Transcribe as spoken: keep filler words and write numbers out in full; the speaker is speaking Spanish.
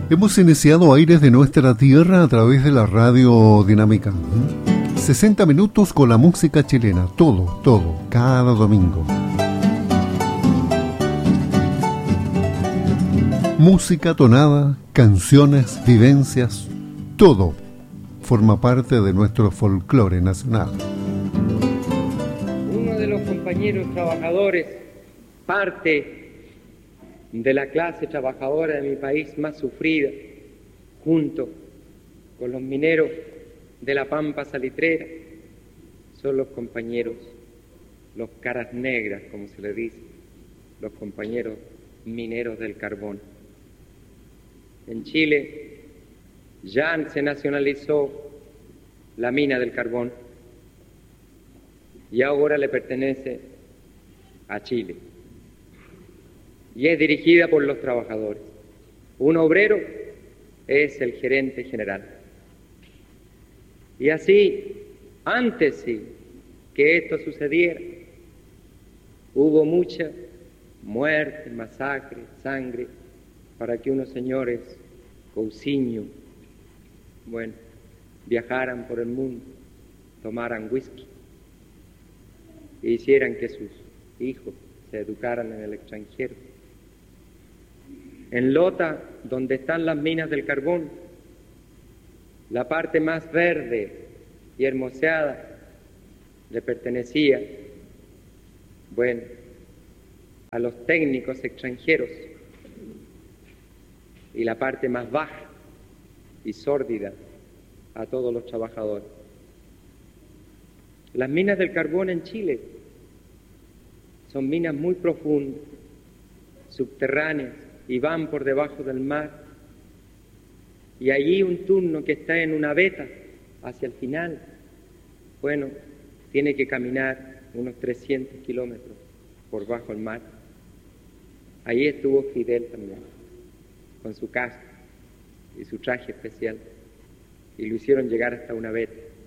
Hemos iniciado Aires de Nuestra Tierra a través de la radio dinámica. sesenta minutos con la música chilena, todo, todo, cada domingo. Música, tonada, canciones, vivencias, todo forma parte de nuestro folclore nacional. Uno de los compañeros trabajadores, parte de la clase trabajadora de mi país más sufrida, junto con los mineros de la Pampa Salitrera, son los compañeros, los caras negras, como se le dice, los compañeros mineros del carbón. En Chile ya se nacionalizó la mina del carbón y ahora le pertenece a Chile. Y es dirigida por los trabajadores. Un obrero es el gerente general. Y así, antes sí que esto sucediera, hubo mucha muerte, masacre, sangre, para que unos señores, Cousiño, bueno, viajaran por el mundo, tomaran whisky e hicieran que sus hijos se educaran en el extranjero. En Lota, donde están las minas del carbón, la parte más verde y hermoseada le pertenecía, bueno, a los técnicos extranjeros, y la parte más baja y sórdida a todos los trabajadores. Las minas del carbón en Chile son minas muy profundas, subterráneas, y van por debajo del mar, y allí un turno que está en una veta hacia el final, bueno, tiene que caminar unos trescientos kilómetros por bajo el mar. Allí estuvo Fidel también, con su casco y su traje especial, y lo hicieron llegar hasta una veta.